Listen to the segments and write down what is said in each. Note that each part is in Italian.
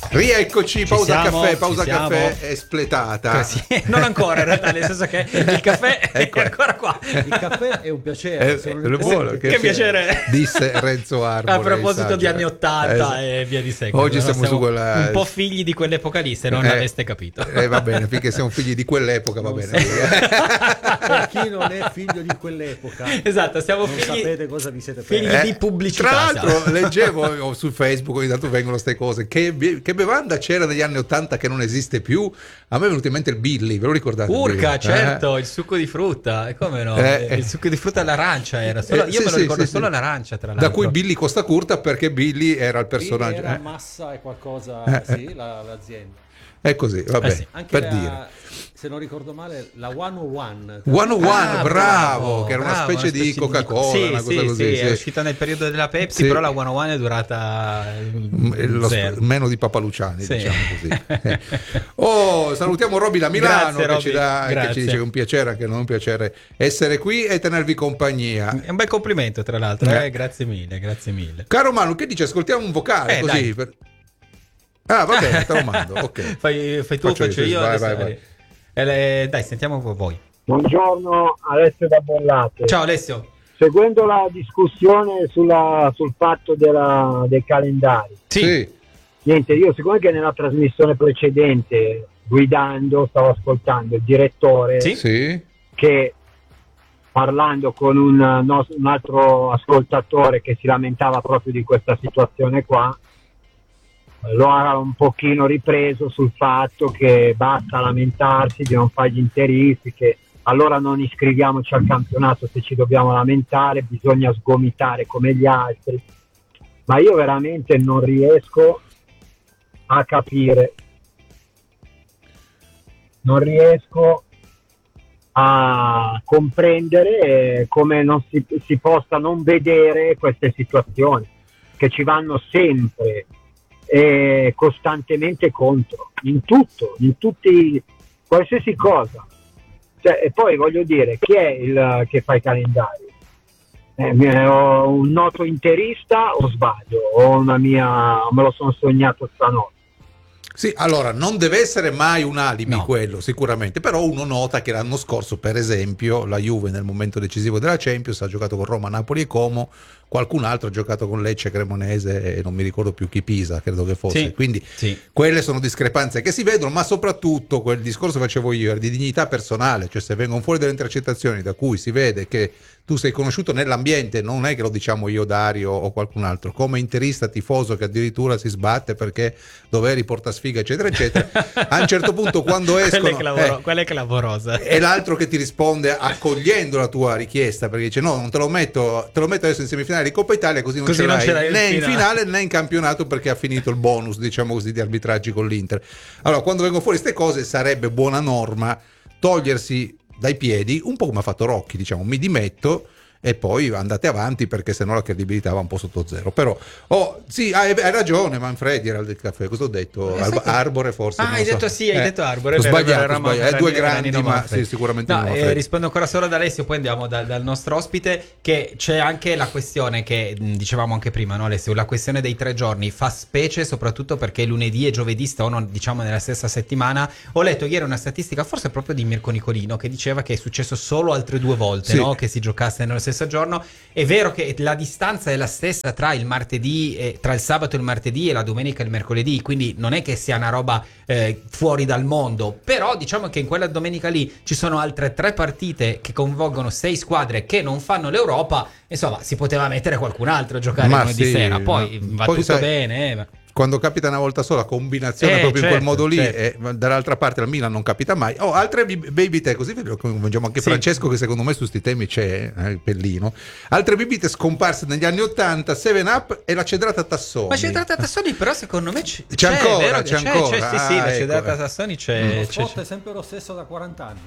Rieccoci, pausa caffè siamo. espletata. Sì, non ancora in realtà, nel senso che il caffè è ancora qua. Il caffè è un piacere. Che piacere. Disse Renzo Arbore. A proposito di anni 80 e via di seguito. Oggi siamo su quella... un po' figli di quell'epoca lì, se non l'aveste capito. Va bene, finché siamo figli di quell'epoca va bene. Per chi non è figlio di quell'epoca, esatto, siamo non figli, sapete cosa vi siete figli persi. di pubblicità. Tra l'altro leggevo su Facebook, ogni tanto vengono queste cose, che bevanda c'era negli anni 80 che non esiste più. A me è venuto in mente il Billy, ve lo ricordate? Urca, certo, il succo di frutta, e come no? Il succo di frutta all'arancia era solo, io me lo ricordo solo all'arancia, tra l'altro. Da cui Billy Costa Curta, perché Billy era il personaggio. Era Massa e qualcosa, sì, l'azienda. È così, vabbè, sì. Anche per dire. Se non ricordo male, la 101. 101, bravo, che era una specie di di Coca-Cola, sì, una cosa sì, così. sì, è uscita nel periodo della Pepsi, Sì. però la 101 è durata zero. Meno di Papaluciani, Sì. diciamo così. Salutiamo Roby da Milano. Grazie, che Roby, ci dice che è un piacere, anche non un piacere essere qui e tenervi compagnia. È un bel complimento, tra l'altro, grazie mille, grazie mille. Caro Manu, che dici? Ascoltiamo un vocale così. Ah, va bene, te lo mando. Ok. Fai tu, faccio io. Vai. Dai, sentiamo voi. Buongiorno, Alessio da Bollate. Ciao Alessio. Seguendo la discussione sul fatto dei calendari, Sì. niente, io siccome che nella trasmissione precedente, guidando, stavo ascoltando il direttore Sì. che, parlando con un altro ascoltatore che si lamentava proprio di questa situazione qua, lo ha un pochino ripreso sul fatto che basta lamentarsi di non fare gli interisti, che allora non iscriviamoci al campionato se ci dobbiamo lamentare, bisogna sgomitare come gli altri. Ma io veramente non riesco a capire, non riesco a comprendere come non si possa non vedere queste situazioni che ci vanno sempre e costantemente contro in tutto, in tutti, qualsiasi cosa. Cioè, e poi voglio dire, chi è il che fa i calendari? Un noto interista o sbaglio? O me lo sono sognato stanotte? Sì, allora non deve essere mai un alibi, No. quello sicuramente, però uno nota che l'anno scorso, per esempio, la Juve nel momento decisivo della Champions ha giocato con Roma, Napoli e Como, qualcun altro ha giocato con Lecce, Cremonese e non mi ricordo più chi, Pisa credo che fosse, Sì, quindi sì. quelle sono discrepanze che si vedono, ma soprattutto quel discorso che facevo io era di dignità personale, cioè se vengono fuori delle intercettazioni da cui si vede che tu sei conosciuto nell'ambiente, non è che lo diciamo io, Dario o qualcun altro, come interista tifoso che addirittura si sbatte perché Doveri porta sfiga eccetera eccetera, a un certo punto quando escono quella è clamorosa. e l'altro che ti risponde accogliendo la tua richiesta perché dice no, non te lo metto adesso in semifinale di Coppa Italia così non ce l'hai né in finale né in campionato perché ha finito il bonus, diciamo così, di arbitraggi con l'Inter. Allora quando vengono fuori queste cose sarebbe buona norma togliersi dai piedi, un po' come ha fatto Rocchi, diciamo, mi dimetto e poi andate avanti perché sennò la credibilità va un po' sotto zero. Però sì, hai ragione Manfredi, era del caffè, cosa ho detto? Arbore forse. Hai detto sì, hai detto Arbore. Ho sbagliato, due era grandi, Nino ma Manfredi. sì, sicuramente no, Manfredi. rispondo ancora solo ad Alessio, poi andiamo dal nostro ospite, che c'è anche la questione che dicevamo anche prima, no Alessio? La questione dei 3 giorni fa specie soprattutto perché lunedì e giovedì stavano, diciamo, nella stessa settimana. Ho letto ieri una statistica, forse proprio di Mirko Nicolino, che diceva che è successo solo altre 2 volte, sì, no? Che si giocasse nello stesso giorno. È vero che la distanza è la stessa tra il martedì, tra il sabato e il martedì e la domenica e il mercoledì, quindi non è che sia una roba fuori dal mondo, però diciamo che in quella domenica lì ci sono altre 3 partite che coinvolgono 6 squadre che non fanno l'Europa, insomma si poteva mettere qualcun altro a giocare lunedì sera, poi va poi tutto sai, bene. Quando capita una volta sola, combinazione proprio in quel modo lì, certo. E dall'altra parte al Milan non capita mai. Altre bibite, così coinvolgiamo anche Francesco, che secondo me su sti temi c'è il pellino. Altre bibite scomparse negli anni 80, 7up e la cedrata Tassoni. Ma cedrata Tassoni però secondo me c'è ancora, vero? c'è ancora. Sì, la ecco. cedrata Tassoni c'è. Lo spot è sempre lo stesso da 40 anni.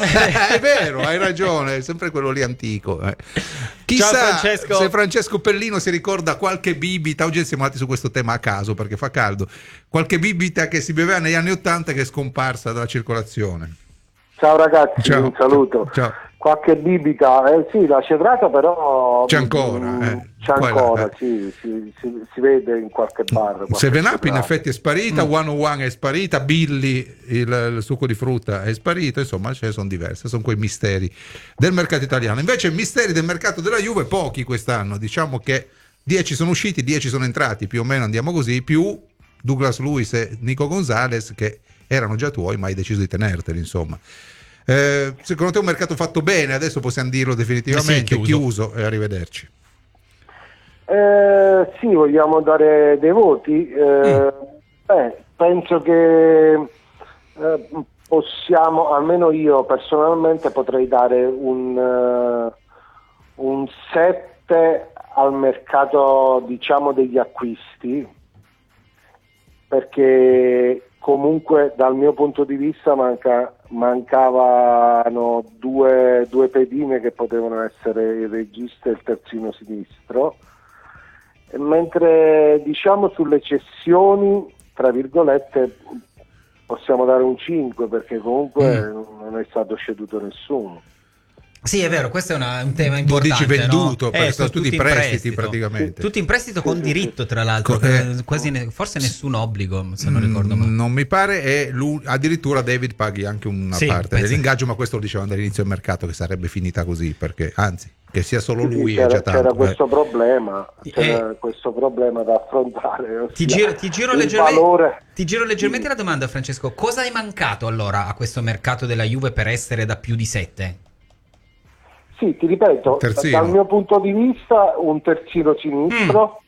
È vero, hai ragione, è sempre quello lì antico. Chissà Francesco. se Francesco Pellino si ricorda qualche bibita. Oggi siamo andati su questo tema a caso perché fa caldo. Qualche bibita che si beveva negli anni 80 che è scomparsa dalla circolazione. Ciao ragazzi, Ciao. un saluto. Ciao. Qualche bibita, sì, la cedrata però C'è ancora. C'è ancora, sì, si vede in qualche bar. Seven Up in effetti è sparita, 101 è sparita, Billy il succo di frutta è sparito, insomma ce ne sono diverse, sono quei misteri del mercato italiano. Invece misteri del mercato della Juve pochi quest'anno, diciamo che 10 sono usciti, 10 sono entrati, più o meno andiamo così, più Douglas Luiz e Nico Gonzalez che erano già tuoi ma hai deciso di tenerteli, insomma. Secondo te è un mercato fatto bene? Adesso possiamo dirlo definitivamente, chiuso e arrivederci. Sì, vogliamo dare dei voti. Penso che possiamo, almeno io personalmente potrei dare un 7 al mercato, diciamo, degli acquisti, perché comunque dal mio punto di vista mancavano due pedine che potevano essere il regista e il terzino sinistro. Mentre diciamo sulle cessioni, tra virgolette, possiamo dare un 5 perché comunque non è stato ceduto nessuno. Sì, è vero, questo è un tema importante. Tu dici venduto, no? perché sono tutti prestiti praticamente. Tutti in prestito con diritto, tra l'altro, forse nessun obbligo, se non ricordo male. Non mi pare, e addirittura David paghi anche una parte dell'ingaggio, ma questo lo dicevano dall'inizio del mercato che sarebbe finita così, perché anzi, che sia solo lui è già tanto. C'era questo problema, da affrontare. Ti giro leggermente la domanda, Francesco. Cosa è mancato allora a questo mercato della Juve per essere da più di 7? Sì, ti ripeto, dal mio punto di vista un terzino sinistro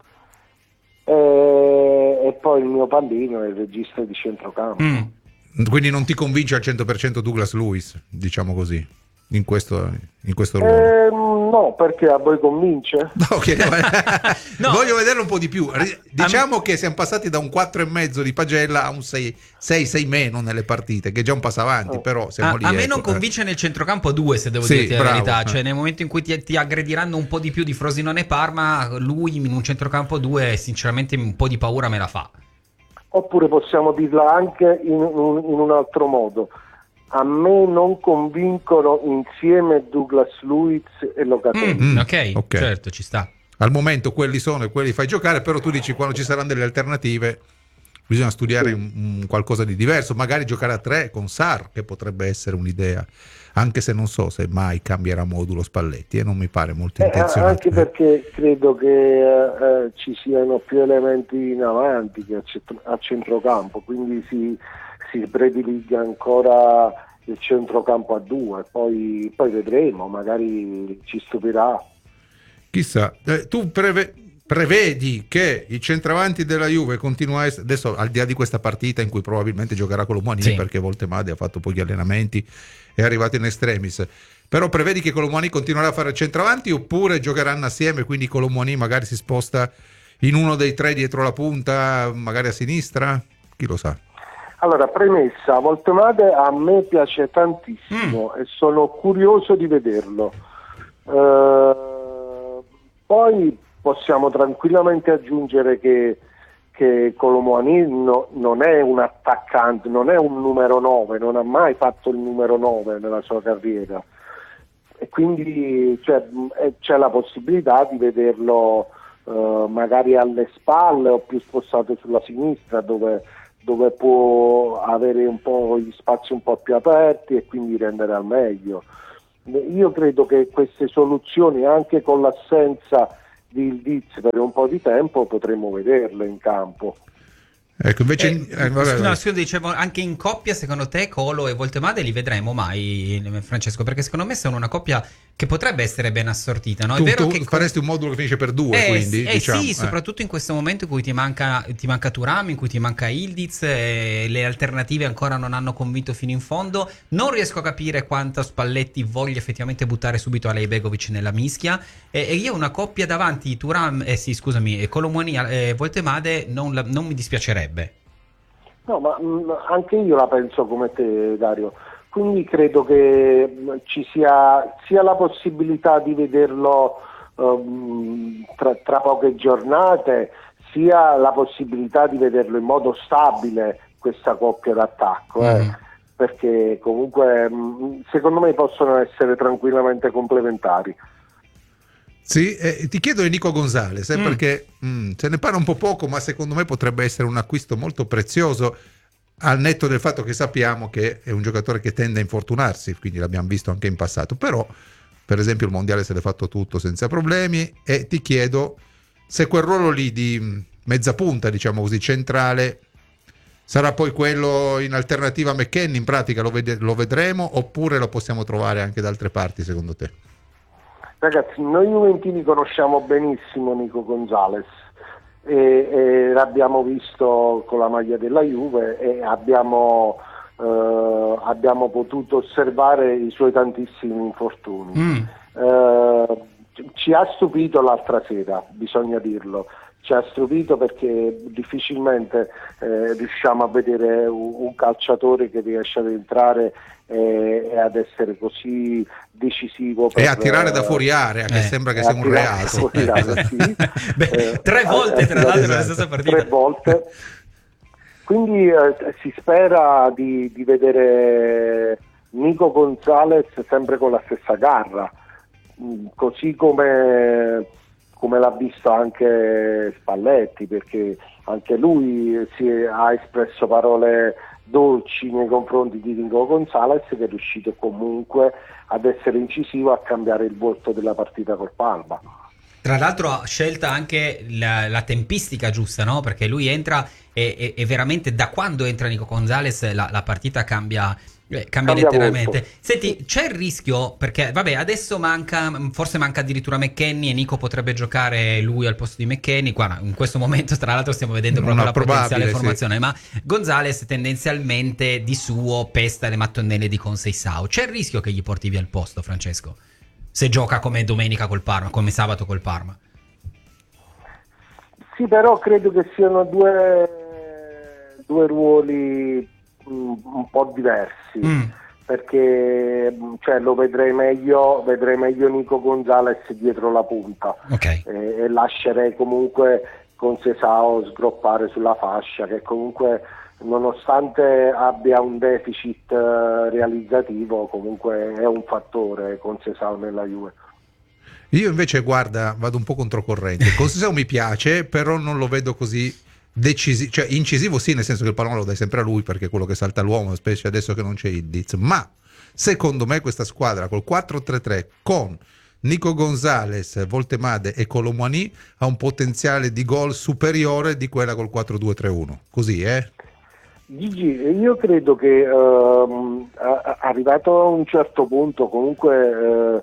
e poi il mio pallino è il regista di centrocampo. Quindi non ti convince al 100% Douglas Luiz, diciamo così, in questo ruolo? No, perché a voi convince? No, voglio vederlo un po' di più. Diciamo che siamo passati da un 4,5 di Pagella a un 6 meno nelle partite, che è già un passo avanti, però siamo lì. A me non convince nel centrocampo 2, se devo dirti la verità, cioè nel momento in cui ti aggrediranno un po' di più di Frosinone e Parma, lui in un centrocampo 2 sinceramente un po' di paura me la fa. Oppure possiamo dirla anche in un altro modo. A me non convincono insieme Douglas Luiz e Locatelli. Ok, certo, ci sta. Al momento quelli sono e quelli fai giocare, però tu dici quando ci saranno delle alternative bisogna studiare un qualcosa di diverso, magari giocare a 3 con Sarr, che potrebbe essere un'idea, anche se non so se mai cambierà modulo Spalletti e non mi pare molto intenzionato. Anche perché credo che ci siano più elementi in avanti che a centrocampo, quindi si prediliga ancora il centrocampo a 2, poi vedremo, magari ci stupirà. Chissà, tu prevedi che il centravanti della Juve continua a essere, adesso al di là di questa partita in cui probabilmente giocherà con Colomani perché Voltemade ha fatto pochi allenamenti, è arrivato in extremis, però prevedi che Colomani continuerà a fare il centravanti oppure giocheranno assieme, quindi Colomani magari si sposta in uno dei 3 dietro la punta, magari a sinistra, chi lo sa. Allora, premessa, Voltemade a me piace tantissimo e sono curioso di vederlo. Poi possiamo tranquillamente aggiungere che Colomani non è un attaccante, non è un numero 9, non ha mai fatto il numero 9 nella sua carriera. E quindi c'è la possibilità di vederlo magari alle spalle o più spostato sulla sinistra, dove può avere un po' gli spazi un po' più aperti e quindi rendere al meglio. Io credo che queste soluzioni, anche con l'assenza di Ildiz per un po' di tempo, potremmo vederle in campo. Ecco, invece dicevo, anche in coppia, secondo te Colo e Voltemade li vedremo mai, Francesco? Perché secondo me sono una coppia che potrebbe essere ben assortita, no? È vero che faresti un modulo che finisce per 2, quindi diciamo, sì, soprattutto in questo momento in cui ti manca Thuram, in cui ti manca Ildiz, le alternative ancora non hanno convinto fino in fondo. Non riesco a capire quanto Spalletti voglia effettivamente buttare subito Alejbegovic nella mischia, e io una coppia davanti Thuram Colomani e Voltemade non mi dispiacerebbe. No, ma anche io la penso come te, Dario. Quindi credo che ci sia la possibilità di vederlo tra poche giornate, sia la possibilità di vederlo in modo stabile, questa coppia d'attacco, perché comunque secondo me possono essere tranquillamente complementari. Sì, ti chiedo di Nico Gonzalez, perché se ne parla un po' poco, ma secondo me potrebbe essere un acquisto molto prezioso, al netto del fatto che sappiamo che è un giocatore che tende a infortunarsi, quindi l'abbiamo visto anche in passato, però per esempio il mondiale se l'è fatto tutto senza problemi, e ti chiedo se quel ruolo lì di mezza punta, diciamo così, centrale, sarà poi quello in alternativa a McKennie, in pratica lo vedremo, oppure lo possiamo trovare anche da altre parti secondo te? Ragazzi, noi juventini conosciamo benissimo Nico Gonzalez e l'abbiamo visto con la maglia della Juve e abbiamo potuto osservare i suoi tantissimi infortuni. Ci ha stupito l'altra sera, bisogna dirlo. Ci ha stupito perché difficilmente riusciamo a vedere un calciatore che riesce ad entrare e ad essere così decisivo e a tirare da fuori area, che sembra che sia un reato. Sì. 3 volte tra l'altro nella stessa partita. 3 volte. Quindi si spera di vedere Nico Gonzalez sempre con la stessa garra, così come l'ha visto anche Spalletti, perché anche lui ha espresso parole dolci nei confronti di Nico Gonzalez, che è riuscito comunque ad essere incisivo, a cambiare il volto della partita col Parma. Tra l'altro ha scelta anche la tempistica giusta, no? Perché lui entra e veramente da quando entra Nico Gonzalez la partita cambia letteralmente. Molto. Senti, c'è il rischio, perché vabbè, adesso forse manca addirittura McKennie e Nico potrebbe giocare lui al posto di McKennie. Guarda, in questo momento tra l'altro stiamo vedendo proprio la potenziale formazione, sì. Ma Gonzalez tendenzialmente di suo pesta le mattonelle di Conceição. C'è il rischio che gli porti via il posto, Francesco, se gioca come domenica col Parma, come sabato col Parma? Sì, però credo che siano due ruoli un po' diversi, perché lo vedrei meglio Nico Gonzalez dietro la punta, okay. E lascerei comunque Conceição sgroppare sulla fascia, che comunque nonostante abbia un deficit realizzativo comunque è un fattore Conceição nella Juve. Io invece, guarda, vado un po' controcorrente. Conceição mi piace, però non lo vedo così decisivo, cioè incisivo sì, nel senso che il pallone lo dai sempre a lui perché è quello che salta l'uomo, specie adesso che non c'è Ildiz, ma secondo me questa squadra col 4-3-3 con Nico Gonzalez, Voltemade e Colomboani ha un potenziale di gol superiore di quella col 4-2-3-1, così Gigi, io credo che arrivato a un certo punto comunque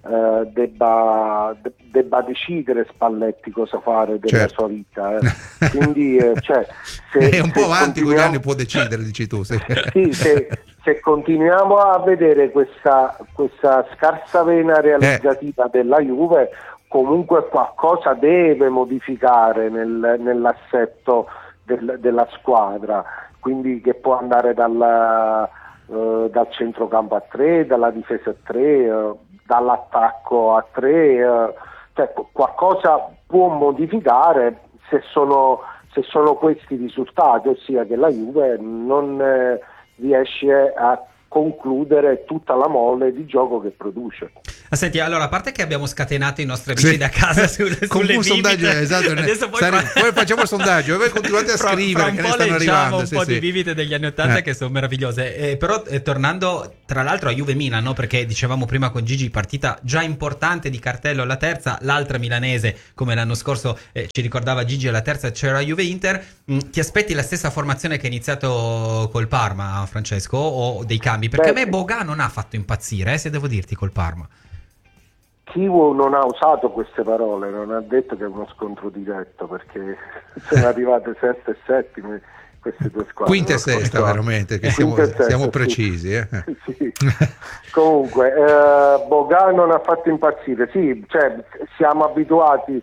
debba decidere Spalletti cosa fare della sua vita, Quindi se è un po' avanti con gli anni, può decidere, dici tu. Sì, se continuiamo a vedere questa scarsa vena realizzativa della Juve, comunque qualcosa deve modificare nell'assetto della squadra, quindi che può andare dal centrocampo a 3, dalla difesa a 3, dall'attacco a 3, qualcosa può modificare se sono questi i risultati, ossia che la Juve non riesce a concludere tutta la mole di gioco che produce. Senti, allora, a parte che abbiamo scatenato i nostri amici da casa sulle un sondaggio, esatto, poi facciamo il sondaggio e voi continuate a scrivere che ne stanno arrivando un po' di bibite degli anni 80 che sono meravigliose, però tornando tra l'altro a Juve-Milan, no? Perché dicevamo prima con Gigi, partita già importante di cartello alla terza, l'altra milanese come l'anno scorso, ci ricordava Gigi, alla terza c'era Juve-Inter. Ti aspetti la stessa formazione che è iniziato col Parma, Francesco, o dei cambi? Perché a me Boga non ha fatto impazzire, se devo dirti, col Parma. Kiwo non ha usato queste parole, non ha detto che è uno scontro diretto, perché sono arrivate sesta e settima queste due squadre. Quinta e sesta, veramente, che siamo precisi. Sì. Comunque, Boga non ha fatto impazzire, sì, siamo abituati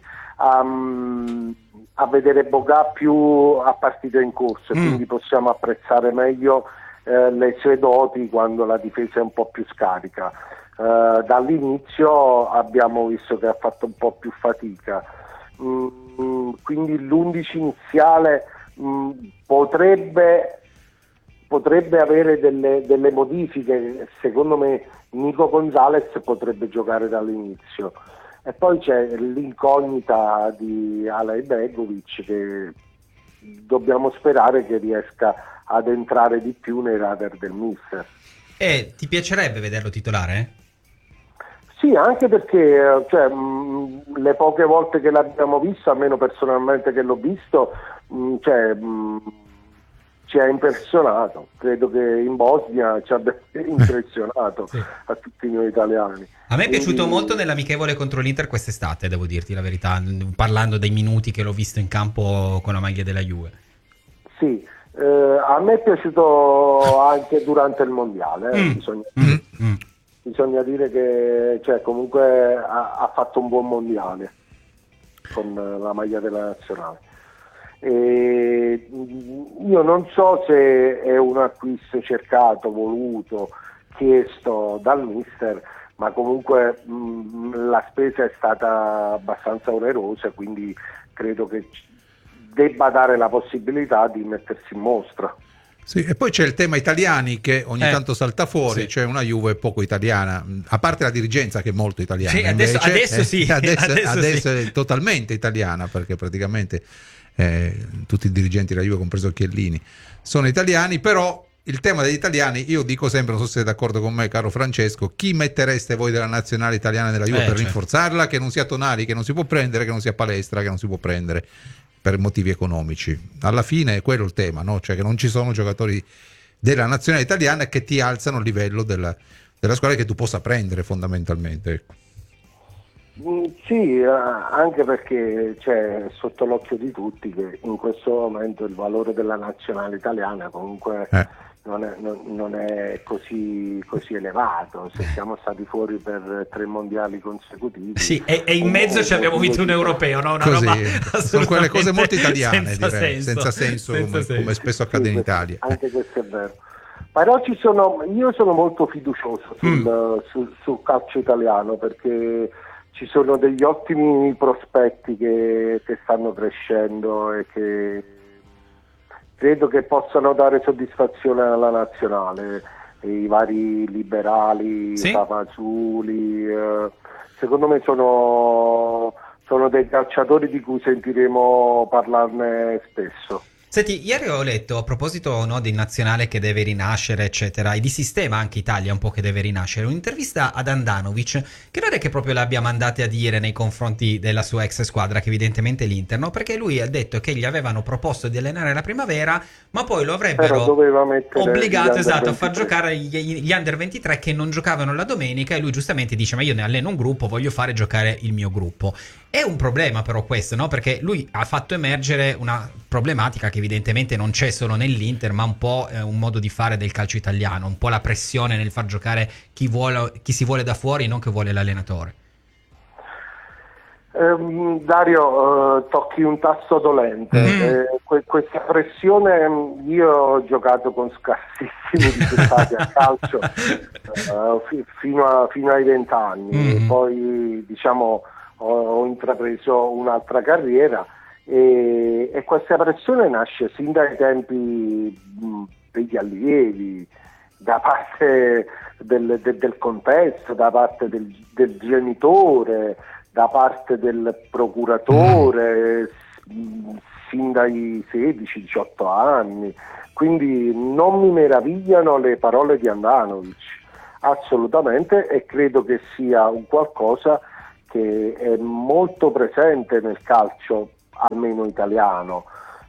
a vedere Boga più a partita in corso, quindi possiamo apprezzare meglio le sue doti quando la difesa è un po' più scarica. Dall'inizio abbiamo visto che ha fatto un po' più fatica, quindi l'11 iniziale potrebbe avere delle modifiche. Secondo me Nico Gonzalez potrebbe giocare dall'inizio, E poi c'è l'incognita di Alej Begovic, che dobbiamo sperare che riesca ad entrare di più nei radar del mister. E ti piacerebbe vederlo titolare? Sì, anche perché le poche volte che l'abbiamo visto, almeno personalmente che l'ho visto, ci ha impressionato. Credo che in Bosnia ci abbia impressionato sì. A tutti noi italiani. A me è piaciuto molto nell'amichevole contro l'Inter quest'estate, devo dirti la verità, parlando dei minuti che l'ho visto in campo con la maglia della Juve. Sì, a me è piaciuto anche durante il mondiale, bisogna dire che comunque ha fatto un buon mondiale con la maglia della nazionale. E io non so se è un acquisto cercato, voluto, chiesto dal mister, ma comunque la spesa è stata abbastanza onerosa, quindi credo che debba dare la possibilità di mettersi in mostra. Sì, e poi c'è il tema italiani che ogni tanto salta fuori, sì. C'è una Juve poco italiana, a parte la dirigenza che è molto italiana. Sì, adesso sì. Adesso è totalmente italiana, perché praticamente tutti i dirigenti della Juve, compreso Chiellini, sono italiani. Però il tema degli italiani, io dico sempre, non so se siete d'accordo con me, caro Francesco, chi mettereste voi della nazionale italiana della Juve per rinforzarla, che non sia Tonali, che non si può prendere, che non sia Palestra, che non si può prendere per motivi economici? Alla fine è quello il tema, no? Cioè che non ci sono giocatori della nazionale italiana che ti alzano il livello della squadra, che tu possa prendere fondamentalmente. Sì, anche perché c'è sotto l'occhio di tutti che in questo momento il valore della nazionale italiana comunque non è così elevato. Se siamo stati fuori per 3 mondiali consecutivi, sì, e in mezzo ci abbiamo vinto un europeo, no? Una così, roba sono quelle cose molto italiane, senza senso, come spesso accade in Italia. Anche questo è vero. Però io sono molto fiducioso sul calcio italiano, perché ci sono degli ottimi prospetti che stanno crescendo e che credo che possano dare soddisfazione alla nazionale. I vari Liberali, sì. Papazuli, secondo me sono dei calciatori di cui sentiremo parlarne spesso. Senti, ieri ho letto, a proposito di nazionale che deve rinascere, eccetera, e di sistema anche Italia un po' che deve rinascere, un'intervista ad Andanovic, che non è che proprio l'abbia mandate a dire nei confronti della sua ex squadra, che evidentemente è l'Inter, no? Perché lui ha detto che gli avevano proposto di allenare la primavera, ma poi lo avrebbero obbligato a far giocare gli Under 23 che non giocavano la domenica, e lui giustamente dice: ma io ne alleno un gruppo, voglio fare giocare il mio gruppo. È un problema però questo, no? Perché lui ha fatto emergere una problematica che evidentemente non c'è solo nell'Inter, ma un po' un modo di fare del calcio italiano, un po' la pressione nel far giocare chi si vuole da fuori, non che vuole l'allenatore. Dario, tocchi un tasto dolente. Questa pressione, io ho giocato con scarsissimi risultati a calcio fino ai 20 anni, poi ho intrapreso un'altra carriera, e questa pressione nasce sin dai tempi degli allievi, da parte del contesto, da parte del genitore, da parte del procuratore, sin dai 16-18 anni. Quindi non mi meravigliano le parole di Andanovic, assolutamente, e credo che sia un qualcosa che è molto presente nel calcio, almeno italiano.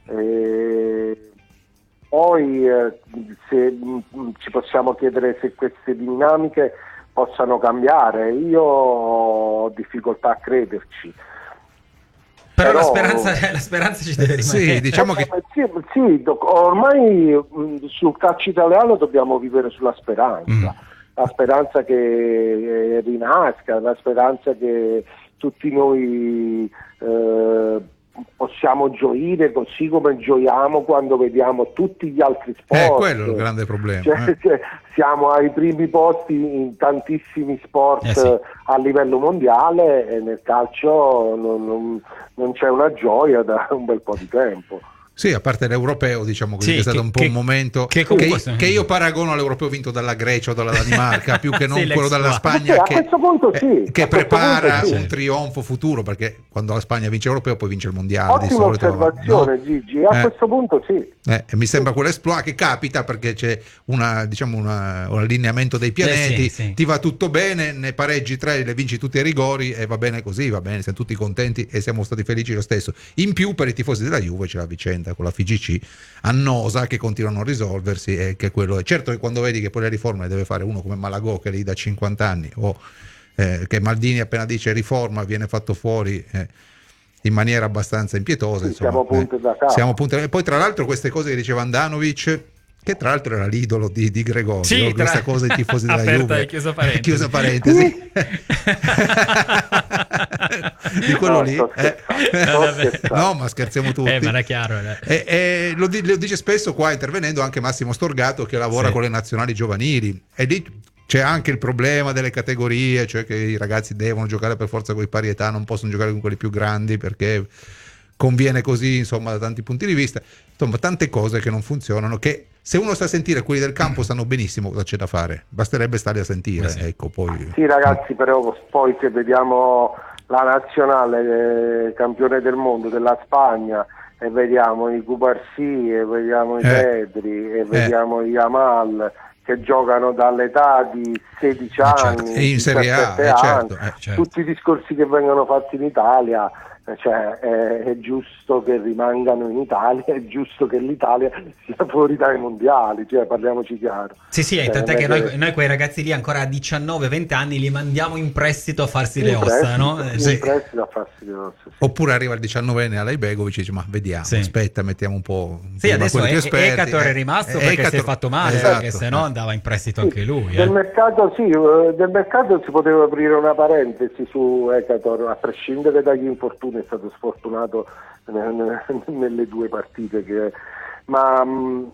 Poi se ci possiamo chiedere se queste dinamiche possano cambiare, io ho difficoltà a crederci. Però la speranza ci deve rimanere. Sì, diciamo che ormai sul calcio italiano dobbiamo vivere sulla speranza. La speranza che rinasca, la speranza che tutti noi possiamo gioire così come gioiamo quando vediamo tutti gli altri sport. Quello è il grande problema. Siamo ai primi posti in tantissimi sport sì. A livello mondiale, e nel calcio non c'è una gioia da un bel po' di tempo. Sì, a parte l'europeo, diciamo così, Sì, è stato un po' un momento che io paragono all'europeo vinto dalla Grecia o dalla Danimarca, più che non Sì, quello dalla Spagna, Sì, a questo punto sì, che a questo prepara punto sì. un trionfo futuro, perché quando la Spagna vince l'europeo poi vince il mondiale. Ottima di solito, osservazione, no? Gigi, a questo punto sì. Mi sembra quell'esploit che capita perché c'è un allineamento dei pianeti, sì. ti va tutto bene, ne pareggi 3, le vinci tutti ai rigori e va bene così, va bene, siamo tutti contenti e siamo stati felici lo stesso. In più per i tifosi della Juve c'è la vicenda con la FIGC annosa che continua a non risolversi e che quello è certo che quando vedi che poi le riforme le deve fare uno come Malagò che è lì da 50 anni o che Maldini appena dice riforma viene fatto fuori in maniera abbastanza impietosa, insomma, siamo punti da capo. siamo punti. E poi tra l'altro queste cose che diceva Andanovic, che tra l'altro era l'idolo di Gregori, sì, questa cosa dei tifosi della Juve, e chiusa chiusa parentesi. Di quello lì no, ma scherziamo tutti, ma era chiaro, lo dice spesso qua intervenendo anche Massimo Storgato che lavora con le nazionali giovanili, e lì c'è anche il problema delle categorie, cioè che i ragazzi devono giocare per forza con i pari età, non possono giocare con quelli più grandi perché conviene così, insomma, da tanti punti di vista, insomma, tante cose che non funzionano, che se uno sta a sentire, quelli del campo sanno benissimo cosa c'è da fare, basterebbe starli a sentire, ecco, poi sì ragazzi, però poi se vediamo la nazionale campione del mondo della Spagna e vediamo i Cubarsì e vediamo i Pedri e vediamo i Yamal che giocano dall'età di 16 anni, in Serie A, 17 anni, certo. tutti i discorsi che vengono fatti in Italia, cioè è giusto che rimangano in Italia, è giusto che l'Italia sia fuori dai mondiali, cioè parliamoci chiaro. Sì, tant'è che noi quei ragazzi lì ancora a 19-20 anni li mandiamo in prestito a farsi le ossa, no? In prestito a farsi le ossa, sì. Oppure arriva il 19enne all'Ibegovic e dice ma vediamo, aspetta, mettiamo un po'. Sì, adesso Ekator è rimasto perché si è fatto male, perché se no andava in prestito anche lui. Del mercato si poteva aprire una parentesi su Ekator, a prescindere dagli infortuni, è stato sfortunato nelle 2 partite ma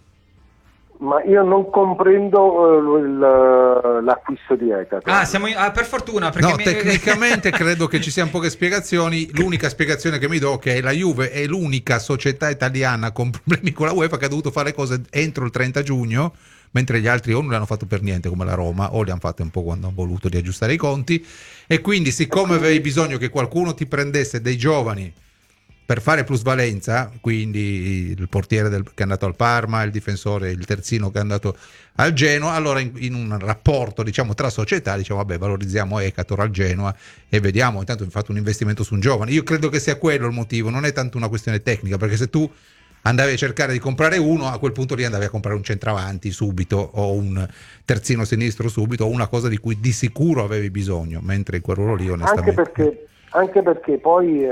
io non comprendo l'acquisto di Ekator. Per fortuna, perché tecnicamente credo che ci siano poche spiegazioni. L'unica spiegazione che mi do è che la Juve è l'unica società italiana con problemi con la UEFA che ha dovuto fare cose entro il 30 giugno, mentre gli altri o non le hanno fatto per niente come la Roma o le hanno fatte un po' quando hanno voluto di aggiustare i conti, e quindi siccome avevi bisogno che qualcuno ti prendesse dei giovani per fare plusvalenza, quindi il portiere che è andato al Parma, il difensore, il terzino che è andato al Genoa, allora in un rapporto, diciamo, tra società, diciamo vabbè, valorizziamo Ekator al Genoa e vediamo, intanto abbiamo fatto un investimento su un giovane. Io credo che sia quello il motivo, non è tanto una questione tecnica, perché se tu andavi a cercare di comprare uno, a quel punto lì andavi a comprare un centravanti subito o un terzino sinistro subito o una cosa di cui di sicuro avevi bisogno, mentre in quel ruolo lì onestamente anche perché poi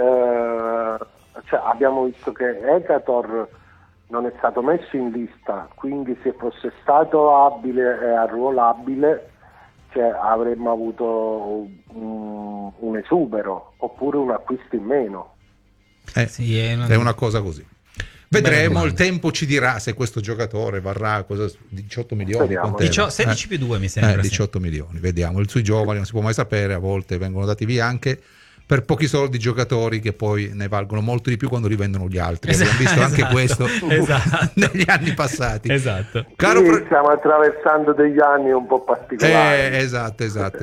abbiamo visto che Ekator non è stato messo in lista, quindi se fosse stato abile e arruolabile, avremmo avuto un esubero oppure un acquisto in meno. È una cosa così. Vedremo, il tempo ci dirà se questo giocatore varrà 18 milioni. 16 più 2 mi sembra. 18 milioni, vediamo. Sui giovani non si può mai sapere, a volte vengono dati via anche per pochi soldi giocatori che poi ne valgono molto di più quando li vendono gli altri. Abbiamo visto anche questo negli anni passati. Esatto. Stiamo attraversando degli anni un po' particolari. Esatto.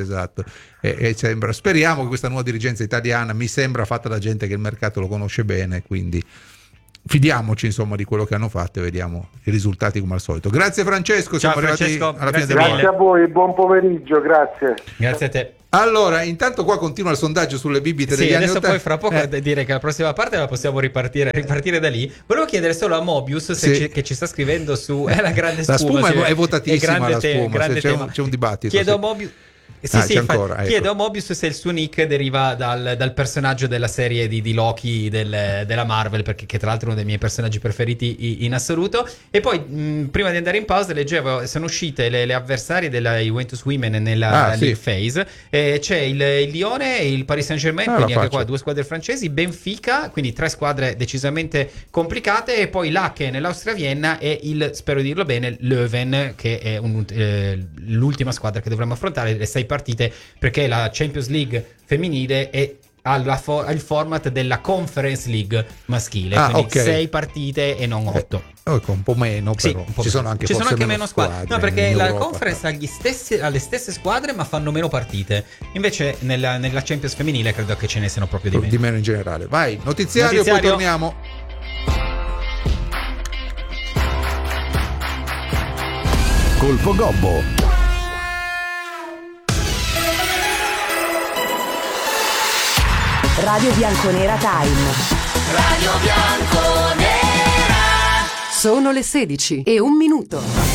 Speriamo che questa nuova dirigenza italiana, mi sembra fatta da gente che il mercato lo conosce bene, quindi fidiamoci insomma di quello che hanno fatto e vediamo i risultati come al solito. Grazie Francesco, siamo arrivati alla fine del Grazie a voi, buon pomeriggio, grazie. Grazie a te. Allora, intanto qua continua il sondaggio sulle bibite degli anni 80. Adesso poi fra poco dire che la prossima parte la possiamo ripartire da lì. Volevo chiedere solo a Mobius che ci sta scrivendo su la grande spuma. La spuma è votatissima, la spuma, c'è un dibattito. Chiedo a Mobius chiedo a Mobius se il suo nick deriva dal personaggio della serie di Loki della Marvel, perché che tra l'altro è uno dei miei personaggi preferiti in assoluto. E poi prima di andare in pausa leggevo, sono uscite le avversarie della Juventus Women nella League Phase, c'è il Lione e il Paris Saint-Germain, quindi anche qua 2 squadre francesi, Benfica, quindi 3 squadre decisamente complicate, e poi l'Ache nell'Austria Vienna e spero dirlo bene, Leuven, che è l'ultima squadra che dovremmo affrontare, le 6 partite, perché la Champions League femminile è il format della Conference League maschile, quindi okay. 6 partite e non 8. Un po' meno, però ci sono anche meno squadre. No, perché la Conference ha le stesse squadre, ma fanno meno partite. Invece nella Champions femminile credo che ce ne siano proprio di meno in generale. Vai, notiziario. Poi torniamo. Colpo Gobbo. Radio Bianconera Time. Radio Bianconera. Sono le 16:01.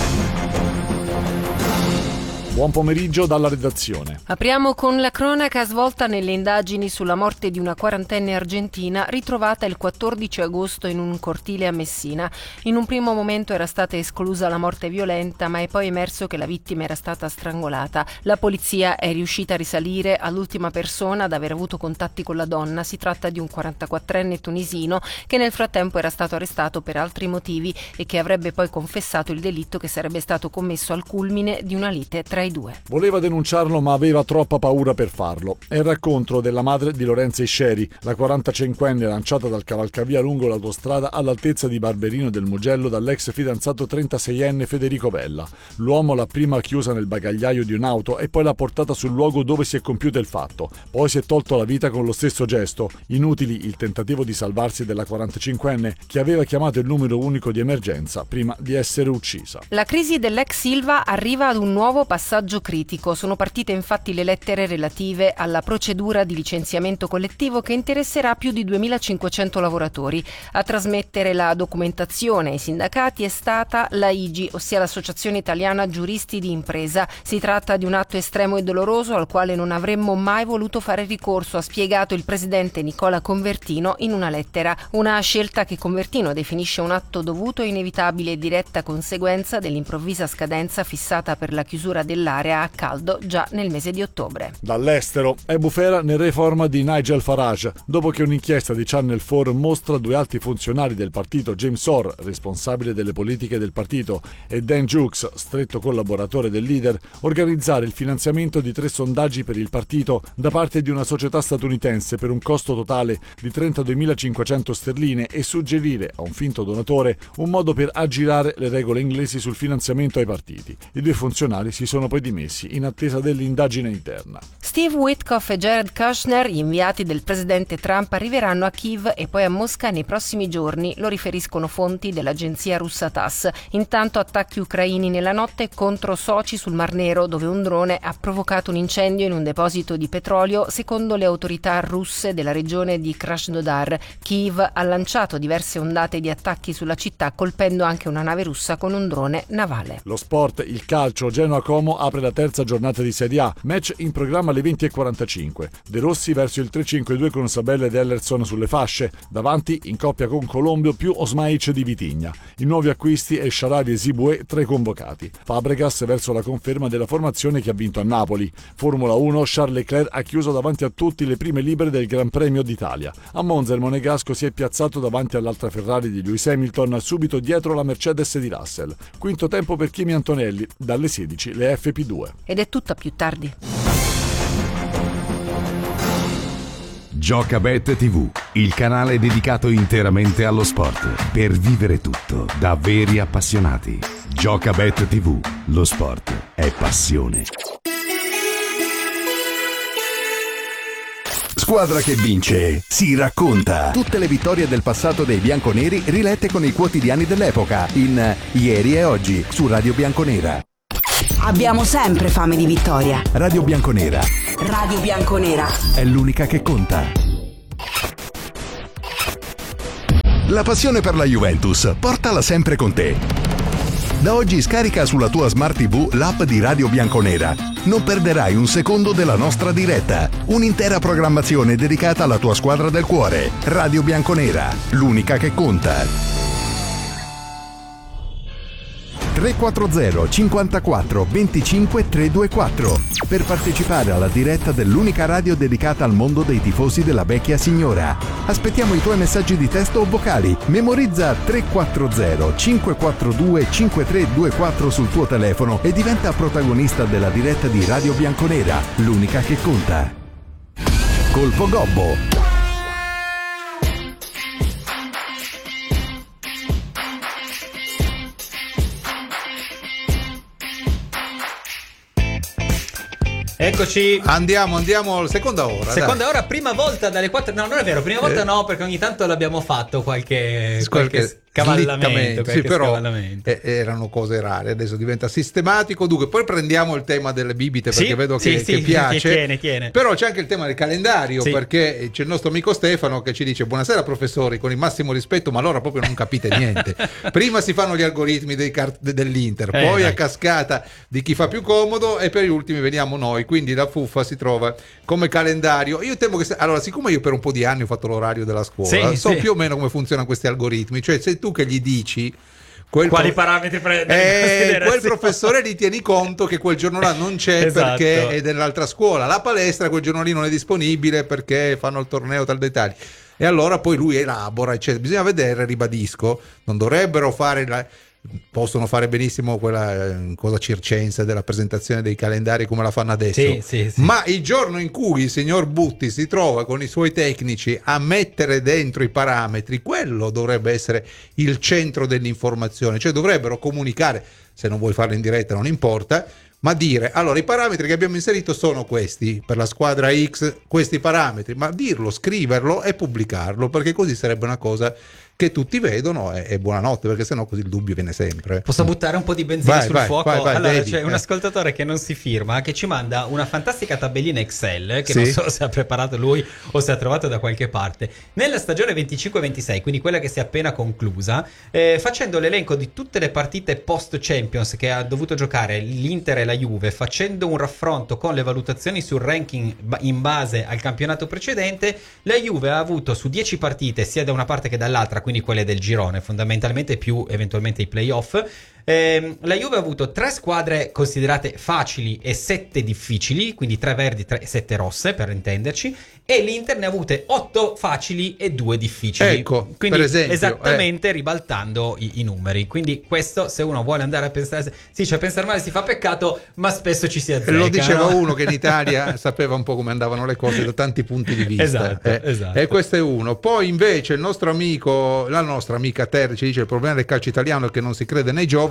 Buon pomeriggio dalla redazione. Apriamo con la cronaca svolta nelle indagini sulla morte di una quarantenne argentina ritrovata il 14 agosto in un cortile a Messina. In un primo momento era stata esclusa la morte violenta, ma è poi emerso che la vittima era stata strangolata. La polizia è riuscita a risalire all'ultima persona ad aver avuto contatti con la donna. Si tratta di un 44enne tunisino che nel frattempo era stato arrestato per altri motivi e che avrebbe poi confessato il delitto che sarebbe stato commesso al culmine di una lite tra i due. Voleva denunciarlo ma aveva troppa paura per farlo. È il racconto della madre di Lorenza Isceri, la 45enne lanciata dal cavalcavia lungo l'autostrada all'altezza di Barberino del Mugello dall'ex fidanzato 36enne Federico Vella. L'uomo l'ha prima chiusa nel bagagliaio di un'auto e poi l'ha portata sul luogo dove si è compiuto il fatto. Poi si è tolto la vita con lo stesso gesto. Inutili il tentativo di salvarsi della 45enne che aveva chiamato il numero unico di emergenza prima di essere uccisa. La crisi dell'ex Silva arriva ad un nuovo passaggio critico. Sono partite infatti le lettere relative alla procedura di licenziamento collettivo che interesserà più di 2.500 lavoratori. A trasmettere la documentazione ai sindacati è stata la IGI, ossia l'Associazione Italiana Giuristi di Impresa. Si tratta di un atto estremo e doloroso al quale non avremmo mai voluto fare ricorso, ha spiegato il presidente Nicola Convertino in una lettera. Una scelta che Convertino definisce un atto dovuto e inevitabile e diretta conseguenza dell'improvvisa scadenza fissata per la chiusura dell'area a caldo già nel mese di ottobre. Dall'estero è bufera nel reforma di Nigel Farage, dopo che un'inchiesta di Channel 4 mostra 2 alti funzionari del partito, James Orr, responsabile delle politiche del partito, e Dan Jukes, stretto collaboratore del leader, organizzare il finanziamento di 3 sondaggi per il partito da parte di una società statunitense per un costo totale di 32.500 sterline e suggerire a un finto donatore un modo per aggirare le regole inglesi sul finanziamento ai partiti. I 2 funzionari si sono poi dimessi in attesa dell'indagine interna. Steve Witkoff e Jared Kushner, inviati del presidente Trump, arriveranno a Kiev e poi a Mosca nei prossimi giorni, lo riferiscono fonti dell'agenzia russa TASS. Intanto attacchi ucraini nella notte contro Sochi sul Mar Nero, dove un drone ha provocato un incendio in un deposito di petrolio, secondo le autorità russe della regione di Krasnodar. Kiev ha lanciato diverse ondate di attacchi sulla città, colpendo anche una nave russa con un drone navale. Lo sport, il calcio, Genoa Como apre la terza giornata di Serie A, match in programma alle 20:45. De Rossi verso il 3-5-2 con Sabella ed Ellerson sulle fasce, davanti in coppia con Colombio più Osmaic di Vitigna. I nuovi acquisti e Sharawi e Zibue tra i convocati. Fabregas verso la conferma della formazione che ha vinto a Napoli. Formula 1, Charles Leclerc ha chiuso davanti a tutti le prime libere del Gran Premio d'Italia. A Monza il monegasco si è piazzato davanti all'altra Ferrari di Lewis Hamilton, subito dietro la Mercedes di Russell. Quinto tempo per Kimi Antonelli, dalle 16 le FP2. Ed è tutta più tardi. Giocabet TV, il canale dedicato interamente allo sport, per vivere tutto da veri appassionati. Giocabet TV, lo sport è passione. Squadra che vince si racconta. Tutte le vittorie del passato dei bianconeri rilette con i quotidiani dell'epoca in Ieri e Oggi su Radio Bianconera. Abbiamo sempre fame di vittoria. Radio Bianconera. Radio Bianconera È l'unica che conta. La passione per la Juventus, portala sempre con te. Da oggi scarica sulla tua Smart TV l'app di Radio Bianconera. Non perderai un secondo della nostra diretta. Un'intera programmazione dedicata alla tua squadra del cuore. Radio Bianconera, l'unica che conta. 340 54 25 324 per partecipare alla diretta dell'unica radio dedicata al mondo dei tifosi della vecchia signora. Aspettiamo i tuoi messaggi di testo o vocali. Memorizza 340 542 5324 sul tuo telefono e diventa protagonista della diretta di Radio Bianconera, l'unica che conta. Colpo Gobbo. Eccoci. Andiamo seconda ora. Seconda ora, prima volta dalle 4. No, non è vero, prima volta no, perché ogni tanto l'abbiamo fatto qualche scavallamento. Sì, però erano cose rare, adesso diventa sistematico. Dunque, poi prendiamo il tema delle bibite, perché vedo che piace. Tiene. Però c'è anche il tema del calendario, perché c'è il nostro amico Stefano che ci dice: buonasera professori, con il massimo rispetto, ma allora proprio non capite niente. Prima si fanno gli algoritmi dell'Inter, poi a cascata di chi fa più comodo, e per gli ultimi veniamo noi. Quindi la fuffa si trova come calendario. Io temo che allora, siccome io per un po' di anni ho fatto l'orario della scuola, so più o meno come funzionano questi algoritmi. Cioè, se tu che gli dici quali parametri prende, quel professore gli tieni conto che quel giorno là non c'è perché è dell'altra scuola, la palestra quel giorno lì non è disponibile perché fanno il torneo tal dettagli, e allora poi lui elabora, eccetera. Bisogna vedere, ribadisco, non dovrebbero fare possono fare benissimo quella cosa circense della presentazione dei calendari come la fanno adesso, ma il giorno in cui il signor Butti si trova con i suoi tecnici a mettere dentro i parametri, quello dovrebbe essere il centro dell'informazione. Cioè dovrebbero comunicare, se non vuoi farlo in diretta non importa, ma dire: allora i parametri che abbiamo inserito sono questi, per la squadra X questi parametri, ma dirlo, scriverlo e pubblicarlo, perché così sarebbe una cosa che tutti vedono, e buonanotte, perché sennò così il dubbio viene sempre. Posso buttare un po' di benzina sul fuoco? Allora, David, c'è un ascoltatore che non si firma, che ci manda una fantastica tabellina Excel, che non so se ha preparato lui o se ha trovato da qualche parte. Nella stagione 25-26, quindi quella che si è appena conclusa, facendo l'elenco di tutte le partite post-Champions che ha dovuto giocare l'Inter e la Juve, facendo un raffronto con le valutazioni sul ranking in base al campionato precedente, la Juve ha avuto su 10 partite, sia da una parte che dall'altra, quindi quelle del girone, fondamentalmente più eventualmente i playoff, la Juve ha avuto 3 squadre considerate facili e 7 difficili, quindi 3 verdi e 7 rosse per intenderci, e l'Inter ne ha avute 8 facili e 2 difficili. Ecco, quindi per esempio, esattamente ribaltando i numeri. Quindi questo, se uno vuole andare a pensare, cioè pensare male si fa peccato, ma spesso ci si azzecca. Lo diceva uno che in Italia sapeva un po' come andavano le cose da tanti punti di vista. Esatto. E questo è uno. Poi invece il nostro amico, la nostra amica Terry ci dice: il problema del calcio italiano è che non si crede nei giovani.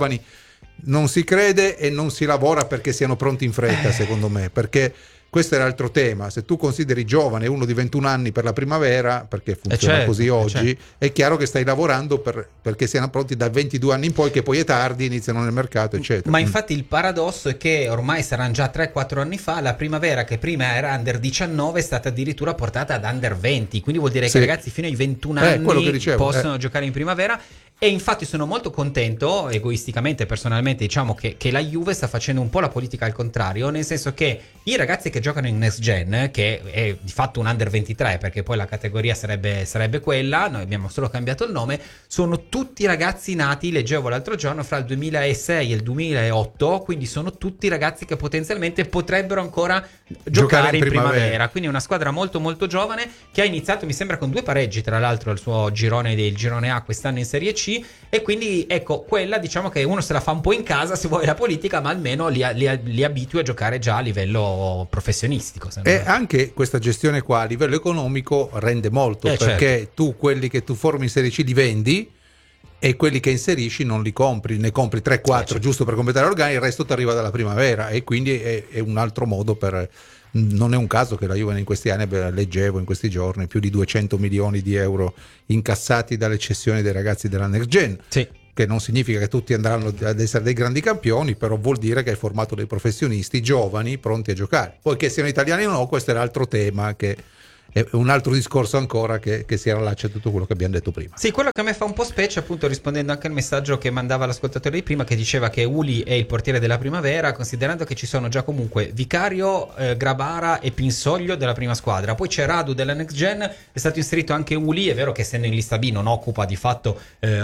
Non si crede e non si lavora perché siano pronti in fretta, secondo me, perché questo è l'altro tema. Se tu consideri giovane uno di 21 anni per la primavera, perché funziona così oggi, è chiaro che stai lavorando perché siano pronti da 22 anni in poi, che poi è tardi, iniziano nel mercato, eccetera. Ma infatti il paradosso è che ormai saranno già 3-4 anni fa, la primavera, che prima era under 19, è stata addirittura portata ad under 20, quindi vuol dire che i ragazzi fino ai 21 anni possono giocare in primavera. E infatti sono molto contento, egoisticamente, personalmente, diciamo che la Juve sta facendo un po' la politica al contrario, nel senso che i ragazzi che giocano in Next Gen, che è di fatto un under 23, perché poi la categoria sarebbe quella, noi abbiamo solo cambiato il nome, sono tutti ragazzi nati, leggevo l'altro giorno, fra il 2006 e il 2008, quindi sono tutti ragazzi che potenzialmente potrebbero ancora giocare in primavera. Quindi una squadra molto molto giovane, che ha iniziato, mi sembra, con 2 pareggi, tra l'altro, al suo girone A quest'anno in Serie C. E quindi ecco, quella, diciamo che uno se la fa un po' in casa se vuole la politica, ma almeno li abitui a giocare già a livello professionistico. E anche questa gestione qua a livello economico rende molto, perché tu quelli che tu formi in Serie C li vendi e quelli che inserisci non li compri, ne compri 3-4 giusto per completare l'organico, il resto ti arriva dalla primavera, e quindi è un altro modo per... Non è un caso che la Juve in questi anni, leggevo in questi giorni, più di 200 milioni di euro incassati dalle cessioni dei ragazzi della Next Gen, che non significa che tutti andranno ad essere dei grandi campioni, però vuol dire che hai formato dei professionisti giovani pronti a giocare. Poi che siano italiani o no, questo è l'altro tema, che è un altro discorso ancora che si allaccia a tutto quello che abbiamo detto prima. Sì, quello che a me fa un po' specie, appunto, rispondendo anche al messaggio che mandava l'ascoltatore di prima, che diceva che Uli è il portiere della primavera, considerando che ci sono già comunque Vicario, Grabara e Pinsoglio della prima squadra, poi c'è Radu della Next Gen, è stato inserito anche Uli, è vero che essendo in lista B non occupa di fatto